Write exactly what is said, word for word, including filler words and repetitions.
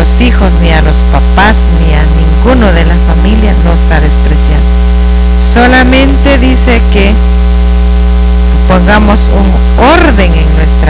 los hijos, ni a los papás, ni a ninguno de la familia, no está despreciando. Solamente dice que pongamos un orden en nuestra